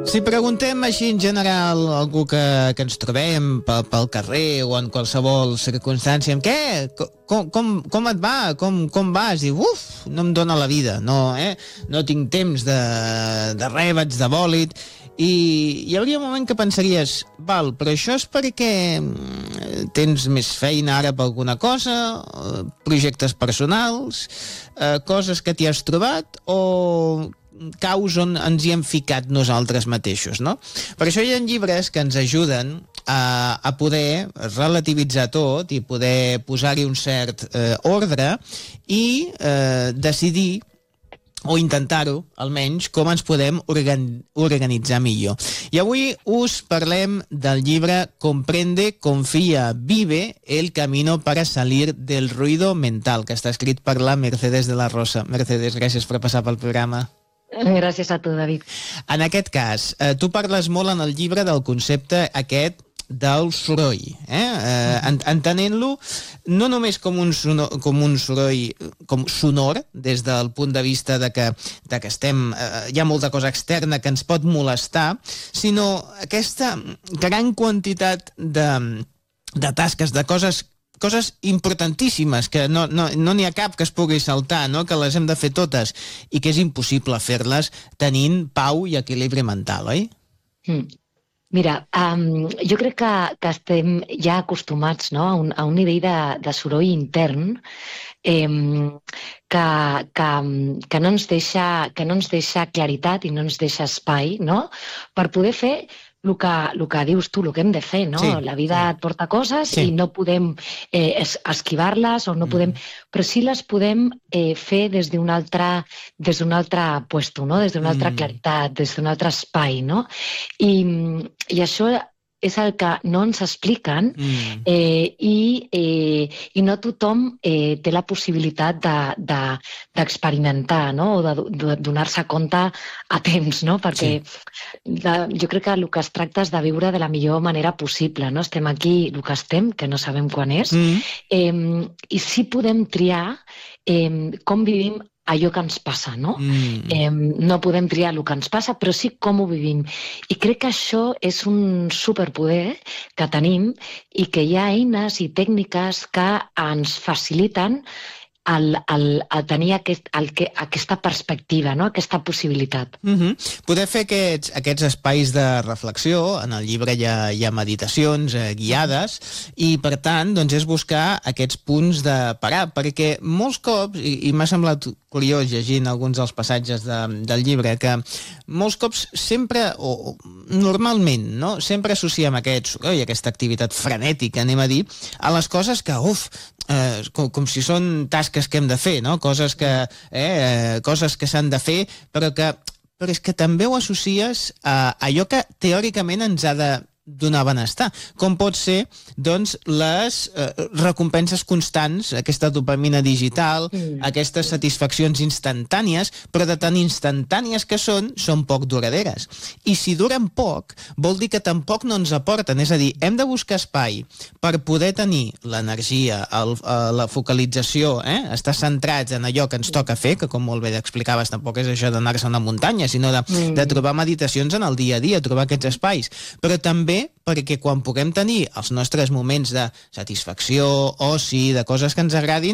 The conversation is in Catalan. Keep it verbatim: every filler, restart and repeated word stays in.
Si preguntem així en general a algú que, que ens trobem pel, pel carrer o en qualsevol circumstància, amb què? Com, com, com et va? Com, com vas? I uf, no em dóna la vida, no, eh? No tinc temps de, de res, vaig de bòlit. I hi hauria un moment que pensaries, val, però això és perquè tens més feina ara per alguna cosa, projectes personals, coses que t'hi has trobat, o caus on ens hi hem ficat nosaltres mateixos, no? Per això hi ha llibres que ens ajuden a, a poder relativitzar tot i poder posar-hi un cert eh, ordre i eh, decidir o intentar-ho, almenys, com ens podem organ organitzar millor. I avui us parlem del llibre Comprende, confía, vive, el camino para salir del ruido mental, que està escrit per la Mercedes de la Rosa. Mercedes, gràcies per passar pel programa. Gràcies a tu, David. En aquest cas, eh, tu parles molt en el llibre del concepte aquest del soroll, eh? eh en, entenent-lo no només com un, sonor, com un soroll com sonor, des del punt de vista de que, de que estem, eh, hi ha molta cosa externa que ens pot molestar, sinó aquesta gran quantitat de, de tasques, de coses coses importantíssimes, que no n'hi no, no ha cap que es pugui saltar, no? Que les hem de fer totes, i que és impossible fer-les tenint pau i equilibri mental, oi? Mm. Mira, um, jo crec que, que estem ja acostumats, no? a, un, a un nivell de, de soroll intern eh, que, que, que, no ens deixa, que no ens deixa claritat i no ens deixa espai, no? Per poder fer el que, el que dius tu, el que hem de fer, no? Sí, la vida sí. et porta coses sí. i no podem eh, es, esquivar-les o no podem... Mm. Però sí les podem eh, fer des d'un altre, des d'un altre puesto, no? Des d'una altra mm. claritat, des d'un altre espai, no? I, i això és el que no ens expliquen mm. eh, i, eh, i no tothom eh, té la possibilitat d'experimentar, de, de, no? O de, de donar-se compte a temps, no? Perquè sí. de, jo crec que el que es tracta és de viure de la millor manera possible, no? Estem aquí el que estem, que no sabem quan és, mm. eh, i sí podem triar eh, com vivim allò que ens passa, no? Mm. Eh, no podem triar el que ens passa, però sí com ho vivim. I crec que això és un superpoder que tenim i que hi ha eines i tècniques que ens faciliten el, el, el tenir aquest, el, aquesta perspectiva, no? Aquesta possibilitat. Mm-hmm. Poder fer aquests, aquests espais de reflexió, en el llibre hi ha, hi ha meditacions eh, guiades, i per tant doncs, és buscar aquests punts de parar, perquè molts cops, i, i m'ha semblat curiós llegint alguns dels passatges de, del llibre, que molts cops sempre, o normalment, no? Sempre associem aquest soroll, aquesta activitat frenètica, anem a dir, a les coses que, uf, eh, com, com si són tasques que hem de fer, no? Coses que, eh, coses que s'han de fer, però que però és que també ho associes a allò que teòricament ens ha de donar benestar, com pot ser doncs les eh, recompenses constants, aquesta dopamina digital, mm. aquestes satisfaccions instantànies, però de tan instantànies que són, són poc duraderes. I si duren poc, vol dir que tampoc no ens aporten, és a dir, hem de buscar espai per poder tenir l'energia, la focalització, eh? Estar centrats en allò que ens toca fer, que com molt bé explicaves tampoc és això d'anar-se a una muntanya, sinó de, mm. de trobar meditacions en el dia a dia, trobar aquests espais, però també perquè quan puguem tenir els nostres moments de satisfacció, oci, de coses que ens agradin,